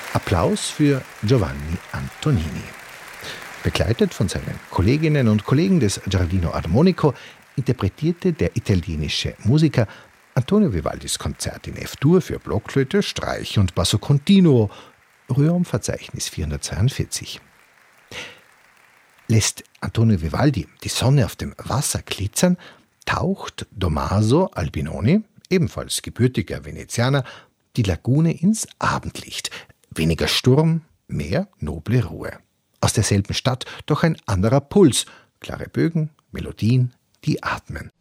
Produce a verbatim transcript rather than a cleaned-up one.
Applaus für Giovanni Antonini. Begleitet von seinen Kolleginnen und Kollegen des Giardino Armonico interpretierte der italienische Musiker Antonio Vivaldis Konzert in F-Dur für Blockflöte, Streich und Basso Continuo, Röhrenverzeichnis vierhundertzweiundvierzig. Lässt Antonio Vivaldi die Sonne auf dem Wasser glitzern, taucht Tommaso Albinoni, ebenfalls gebürtiger Venezianer, die Lagune ins Abendlicht. Weniger Sturm, mehr noble Ruhe. Aus derselben Stadt, doch ein anderer Puls, klare Bögen, Melodien, die atmen.